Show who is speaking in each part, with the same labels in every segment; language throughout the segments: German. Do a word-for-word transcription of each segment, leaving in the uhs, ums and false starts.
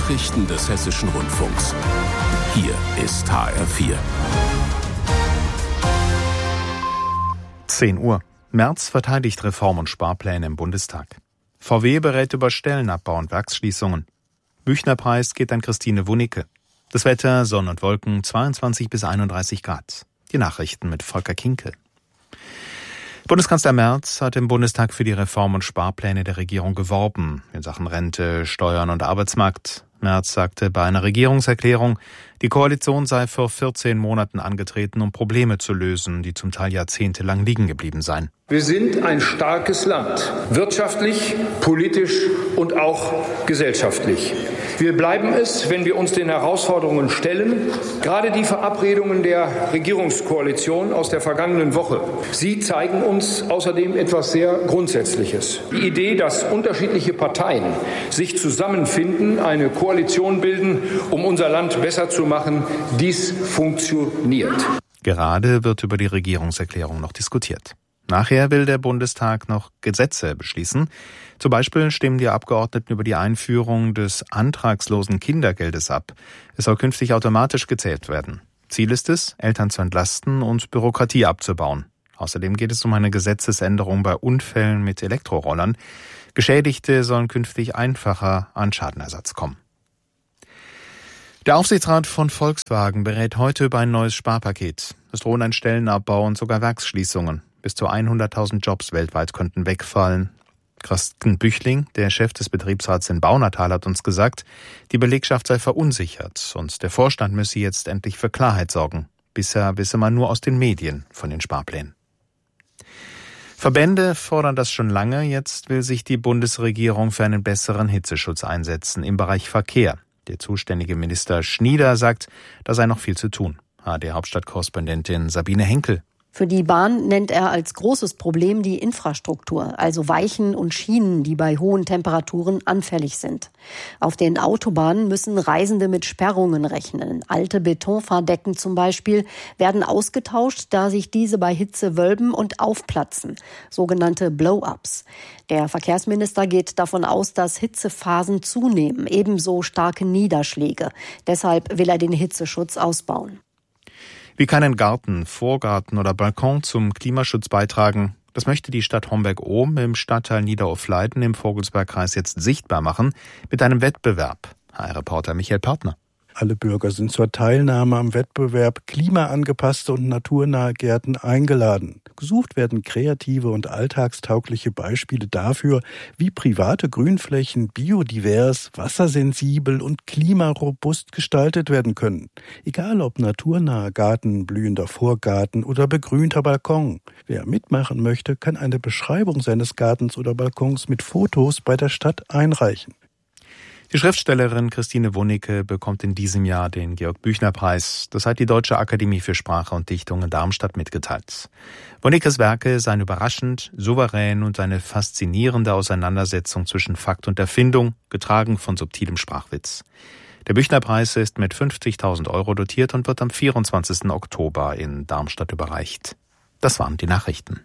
Speaker 1: Nachrichten des Hessischen Rundfunks. Hier ist H R vier.
Speaker 2: zehn Uhr. Merz verteidigt Reform- und Sparpläne im Bundestag. V W berät über Stellenabbau und Werksschließungen. Büchnerpreis geht an Christine Wunicke. Das Wetter, Sonne und Wolken, zweiundzwanzig bis einunddreißig Grad. Die Nachrichten mit Volker Kinkel. Bundeskanzler Merz hat im Bundestag für die Reform- und Sparpläne der Regierung geworben, in Sachen Rente, Steuern und Arbeitsmarkt. Merz sagte bei einer Regierungserklärung, die Koalition sei vor vierzehn Monaten angetreten, um Probleme zu lösen, die zum Teil jahrzehntelang liegen geblieben seien.
Speaker 3: Wir sind ein starkes Land, wirtschaftlich, politisch und auch gesellschaftlich. Wir bleiben es, wenn wir uns den Herausforderungen stellen. Gerade die Verabredungen der Regierungskoalition aus der vergangenen Woche, sie zeigen uns außerdem etwas sehr Grundsätzliches. Die Idee, dass unterschiedliche Parteien sich zusammenfinden, eine Koalition bilden, um unser Land besser zu machen, dies funktioniert.
Speaker 2: Gerade wird über die Regierungserklärung noch diskutiert. Nachher will der Bundestag noch Gesetze beschließen. Zum Beispiel stimmen die Abgeordneten über die Einführung des antragslosen Kindergeldes ab. Es soll künftig automatisch gezählt werden. Ziel ist es, Eltern zu entlasten und Bürokratie abzubauen. Außerdem geht es um eine Gesetzesänderung bei Unfällen mit Elektrorollern. Geschädigte sollen künftig einfacher an Schadenersatz kommen. Der Aufsichtsrat von Volkswagen berät heute über ein neues Sparpaket. Es drohen ein Stellenabbau und sogar Werksschließungen. Bis zu hunderttausend Jobs weltweit könnten wegfallen. Carsten Büchling, der Chef des Betriebsrats in Baunatal, hat uns gesagt, die Belegschaft sei verunsichert und der Vorstand müsse jetzt endlich für Klarheit sorgen. Bisher wisse man nur aus den Medien von den Sparplänen. Verbände fordern das schon lange. Jetzt will sich die Bundesregierung für einen besseren Hitzeschutz einsetzen im Bereich Verkehr. Der zuständige Minister Schnieder sagt, da sei noch viel zu tun. H D-Hauptstadtkorrespondentin Sabine Henkel.
Speaker 4: Für die Bahn nennt er als großes Problem die Infrastruktur, also Weichen und Schienen, die bei hohen Temperaturen anfällig sind. Auf den Autobahnen müssen Reisende mit Sperrungen rechnen. Alte Betonfahrdecken zum Beispiel werden ausgetauscht, da sich diese bei Hitze wölben und aufplatzen, sogenannte Blow-ups. Der Verkehrsminister geht davon aus, dass Hitzephasen zunehmen, ebenso starke Niederschläge. Deshalb will er den Hitzeschutz ausbauen.
Speaker 2: Wie kann ein Garten, Vorgarten oder Balkon zum Klimaschutz beitragen? Das möchte die Stadt Homberg-Ohm im Stadtteil Niederufleiten im Vogelsbergkreis jetzt sichtbar machen mit einem Wettbewerb. H R-Reporter Michael Partner.
Speaker 5: Alle Bürger sind zur Teilnahme am Wettbewerb klimaangepasste und naturnahe Gärten eingeladen. Gesucht werden kreative und alltagstaugliche Beispiele dafür, wie private Grünflächen biodivers, wassersensibel und klimarobust gestaltet werden können. Egal ob naturnaher Garten, blühender Vorgarten oder begrünter Balkon. Wer mitmachen möchte, kann eine Beschreibung seines Gartens oder Balkons mit Fotos bei der Stadt einreichen.
Speaker 2: Die Schriftstellerin Christine Wunicke bekommt in diesem Jahr den Georg-Büchner-Preis. Das hat die Deutsche Akademie für Sprache und Dichtung in Darmstadt mitgeteilt. Wunickes Werke seien überraschend, souverän und eine faszinierende Auseinandersetzung zwischen Fakt und Erfindung, getragen von subtilem Sprachwitz. Der Büchner-Preis ist mit fünfzigtausend Euro dotiert und wird am vierundzwanzigsten Oktober in Darmstadt überreicht. Das waren die Nachrichten.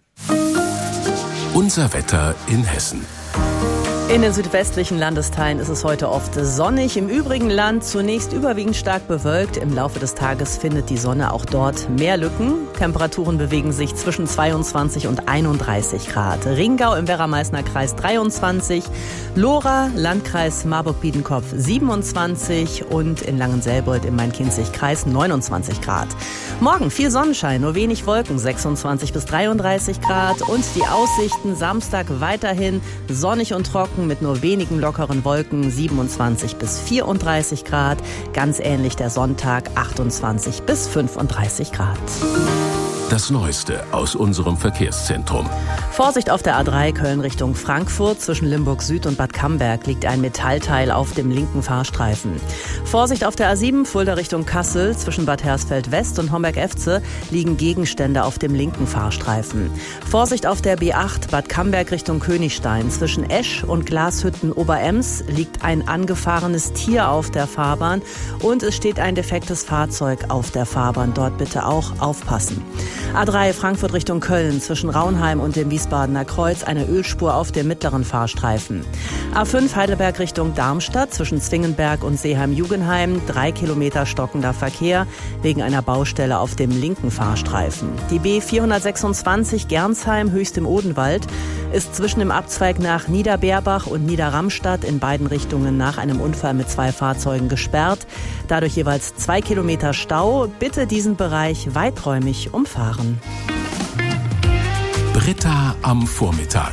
Speaker 1: Unser Wetter in Hessen.
Speaker 6: In den südwestlichen Landesteilen ist es heute oft sonnig. Im übrigen Land zunächst überwiegend stark bewölkt. Im Laufe des Tages findet die Sonne auch dort mehr Lücken. Temperaturen bewegen sich zwischen zweiundzwanzig und einunddreißig Grad. Ringau im Werra-Meißner Kreis dreiundzwanzig, Lora, Landkreis Marburg-Biedenkopf siebenundzwanzig und in Langenselbold im Main-Kinzig-Kreis neunundzwanzig Grad. Morgen viel Sonnenschein, nur wenig Wolken, sechsundzwanzig bis dreiunddreißig Grad. Und die Aussichten Samstag weiterhin sonnig und trocken mit nur wenigen lockeren Wolken, siebenundzwanzig bis vierunddreißig Grad. Ganz ähnlich der Sonntag, achtundzwanzig bis fünfunddreißig Grad.
Speaker 1: Das Neueste aus unserem Verkehrszentrum.
Speaker 6: Vorsicht auf der A drei Köln Richtung Frankfurt. Zwischen Limburg Süd und Bad Camberg liegt ein Metallteil auf dem linken Fahrstreifen. Vorsicht auf der A sieben Fulda Richtung Kassel. Zwischen Bad Hersfeld West und Homberg-Efze liegen Gegenstände auf dem linken Fahrstreifen. Vorsicht auf der B acht Bad Camberg Richtung Königstein. Zwischen Esch und Glashütten Oberems liegt ein angefahrenes Tier auf der Fahrbahn und es steht ein defektes Fahrzeug auf der Fahrbahn. Dort bitte auch aufpassen. A drei Frankfurt Richtung Köln zwischen Raunheim und dem Wiesbadener Kreuz eine Ölspur auf dem mittleren Fahrstreifen. A fünf Heidelberg Richtung Darmstadt zwischen Zwingenberg und Seeheim-Jugenheim drei Kilometer stockender Verkehr wegen einer Baustelle auf dem linken Fahrstreifen. Die B vierhundertsechsundzwanzig Gernsheim Höchst im Odenwald ist zwischen dem Abzweig nach Niederbeerbach und Niederramstadt in beiden Richtungen nach einem Unfall mit zwei Fahrzeugen gesperrt. Dadurch jeweils zwei Kilometer Stau. Bitte diesen Bereich weiträumig umfahren.
Speaker 1: Britta am Vormittag.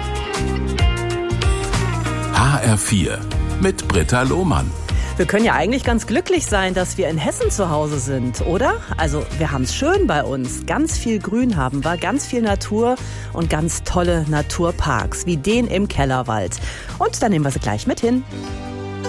Speaker 1: H R vier mit Britta Lohmann.
Speaker 6: Wir können ja eigentlich ganz glücklich sein, dass wir in Hessen zu Hause sind, oder? Also wir haben es schön bei uns. Ganz viel Grün haben wir, ganz viel Natur und ganz tolle Naturparks, wie den im Kellerwald. Und da nehmen wir sie gleich mit hin.